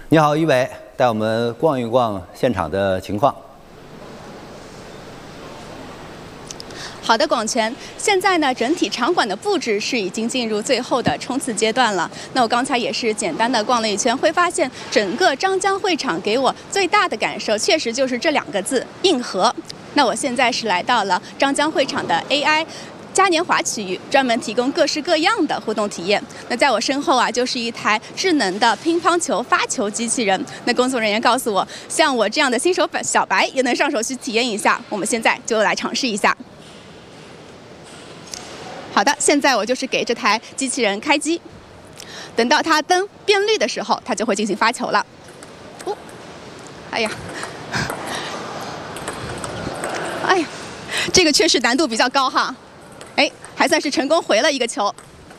你好，于伟，带我们逛一逛现场的情况。 好的，广泉，现在呢，整体场馆的布置是已经进入最后的冲刺阶段了。那我刚才也是简单的逛了一圈，会发现整个张江会场给我最大的感受，确实就是这2个字——硬核。那我现在是来到了张江会场的 AI嘉年华区域，专门提供各式各样的互动体验。那在我身后啊，就是一台智能的乒乓球发球机器人。那工作人员告诉我，像我这样的新手小白也能上手去体验一下。我们现在就来尝试一下。好的，现在我就是给这台机器人开机，等到它灯变绿的时候，它就会进行发球了。哦，哎呀，哎呀，这个确实难度比较高哈。哎，还算是成功回了一个球。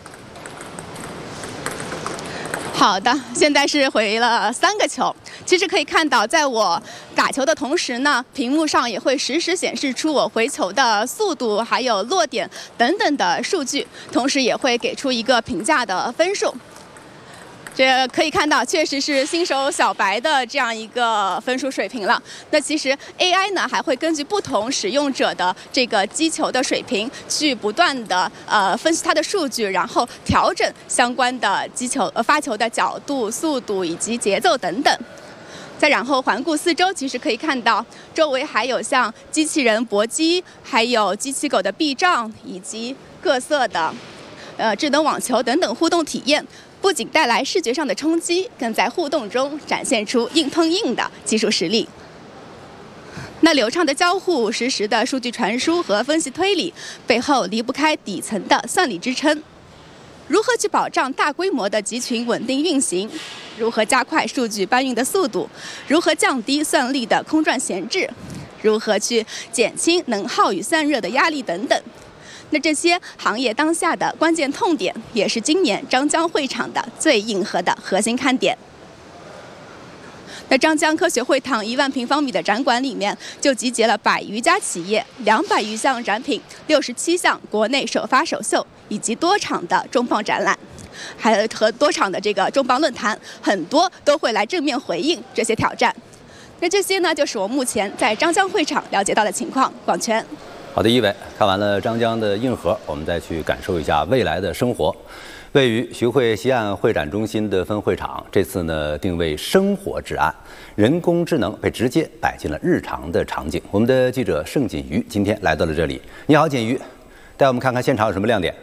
好的，现在是回了3个球。其实可以看到，在我打球的同时呢，屏幕上也会实时显示出我回球的速度，还有落点等等的数据，同时也会给出一个评价的分数。这可以看到，确实是新手小白的这样一个分数水平了。那其实 AI 呢，还会根据不同使用者的这个击球的水平，去不断的分析它的数据，然后调整相关的发球的角度、速度以及节奏等等。再然后环顾四周，其实可以看到周围还有像机器人搏击，还有机器狗的避障，以及各色的智能网球等等互动体验。不仅带来视觉上的冲击，更在互动中展现出硬碰硬的技术实力。那流畅的交互、实时的数据传输和分析推理，背后离不开底层的算力支撑。如何去保障大规模的集群稳定运行？如何加快数据搬运的速度？如何降低算力的空转闲置？如何去减轻能耗与散热的压力等等？那这些行业当下的关键痛点，也是今年张江会场的最硬核的核心看点。那张江科学会堂1万平方米的展馆里面，就集结了100余家企业、200余项展品、67项国内首发首秀，以及多场的重磅展览，还有和多场的这个重磅论坛，很多都会来正面回应这些挑战。那这些呢，就是我目前在张江会场了解到的情况。广泉。 好的，一伟，看完了张江的硬核，我们再去感受一下未来的生活。位于徐汇西岸会展中心的分会场，这次呢定位生活至暗，人工智能被直接摆进了日常的场景。我们的记者盛锦瑜今天来到了这里。你好，锦瑜，带我们看看现场有什么亮点。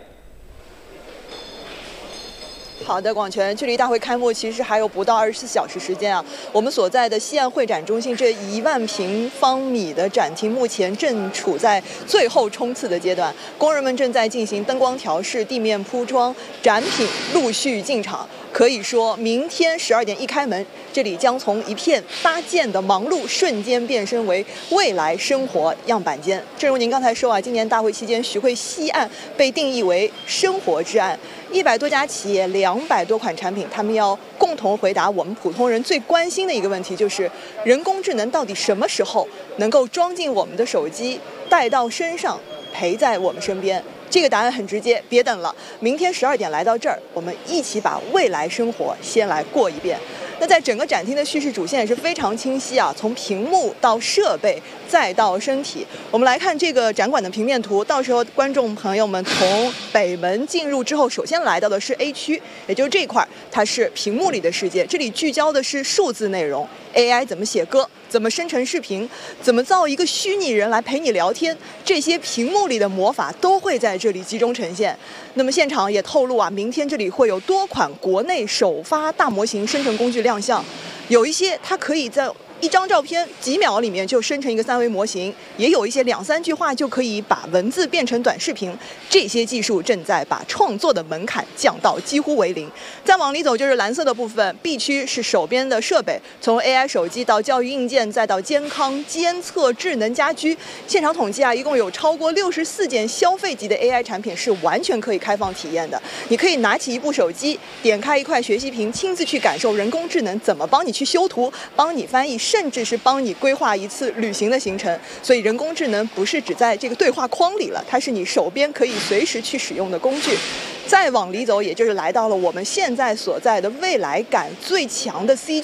好的，广泉，距离大会开幕其实还有不到24小时时间啊。我们所在的西岸会展中心这1万平方米的展厅，目前正处在最后冲刺的阶段，工人们正在进行灯光调试、地面铺装，展品陆续进场。可以说，明天12点一开门，这里将从一片搭建的忙碌瞬间变身为未来生活样板间。正如您刚才说啊，今年大会期间，徐汇西岸被定义为生活之岸，100多家企业，200多款产品，他们要共同回答我们普通人最关心的一个问题，就是人工智能到底什么时候能够装进我们的手机，带到身上，陪在我们身边？这个答案很直接，别等了，明天12点来到这儿，我们一起把未来生活先来过一遍。那在整个展厅的叙事主线也是非常清晰啊，从屏幕到设备再到身体。我们来看这个展馆的平面图，到时候观众朋友们从北门进入之后，首先来到的是 A 区，也就是这一块，它是屏幕里的世界，这里聚焦的是数字内容。AI 怎么写歌，怎么生成视频，怎么造一个虚拟人来陪你聊天，这些屏幕里的魔法都会在这里集中呈现。那么现场也透露啊，明天这里会有多款国内首发大模型生成工具亮相，有一些它可以在一张照片几秒里面就生成一个3维模型，也有一些2-3句话就可以把文字变成短视频。这些技术正在把创作的门槛降到几乎为0。再往里走就是蓝色的部分 ，B 区是手边的设备，从 AI 手机到教育硬件，再到健康监测、智能家居。现场统计啊，一共有超过64件消费级的 AI 产品是完全可以开放体验的。你可以拿起一部手机，点开一块学习屏，亲自去感受人工智能怎么帮你去修图，帮你翻译。甚至是帮你规划一次旅行的行程。所以人工智能不是只在这个对话框里了，它是你手边可以随时去使用的工具。再往里走，也就是来到了我们现在所在的未来感最强的 CG